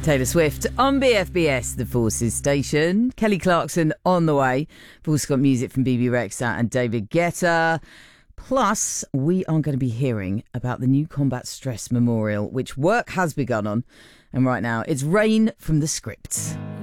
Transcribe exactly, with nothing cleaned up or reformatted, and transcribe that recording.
Taylor Swift on B F B S, the Forces station. Kelly Clarkson on the way. We've also got music from B B Rexha and David Guetta. Plus, we are going to be hearing about the new Combat Stress Memorial, which work has begun on. And right now, it's Rain from the Script.